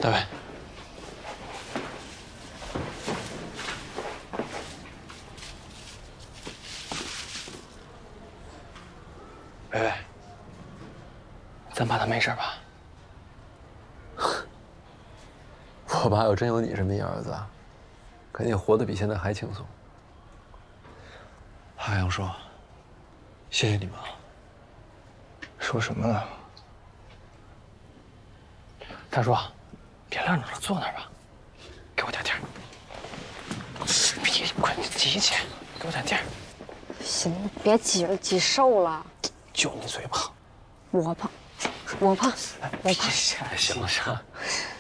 大伟，伟伟，咱爸他没事吧？ 我爸要真有你这么一儿子，肯定活得比现在还轻松。他还想说，谢谢你们啊。 说什么呢？大叔，别晾着了，坐那儿吧。给我点地儿。别，快挤挤，给我点地儿。 行，别挤了，挤瘦了。 就你嘴胖。 我胖，我胖，我胖。 行了行了。